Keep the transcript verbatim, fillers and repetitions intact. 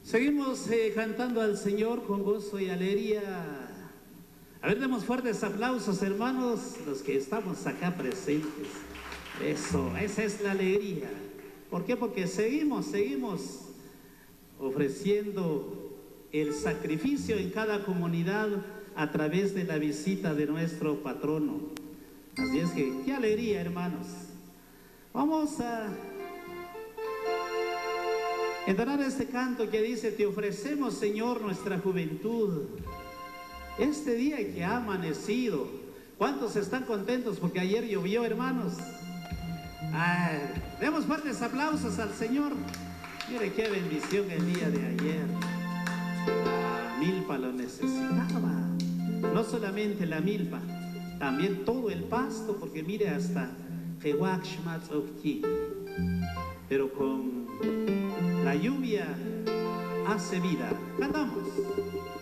Seguimos eh, cantando al Señor con gozo y alegría. A ver, demos fuertes aplausos, hermanos, los que estamos acá presentes. Eso, esa es la alegría. ¿Por qué? Porque seguimos, seguimos ofreciendo el sacrificio en cada comunidad a través de la visita de nuestro patrono. Así es que, qué alegría, hermanos. Vamos a entonar este canto que dice: te ofrecemos, Señor, nuestra juventud. Este día que ha amanecido, ¿cuántos están contentos porque ayer llovió, hermanos? Ay, demos fuertes aplausos al Señor. Mire qué bendición el día de ayer. La milpa lo necesitaba. No solamente la milpa, también todo el pasto, porque mire hasta pero con la lluvia hace vida. Cantamos.